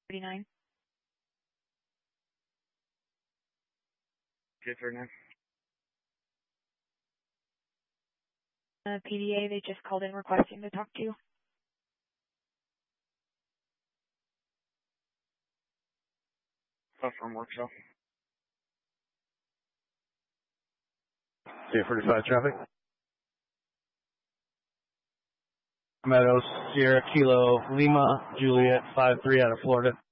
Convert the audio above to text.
39. Good for now. PDA, they just called in requesting to talk to you. From workshop. 45 traffic. Meadows, Sierra Kilo, Lima, Juliet, 5-3 out of Florida.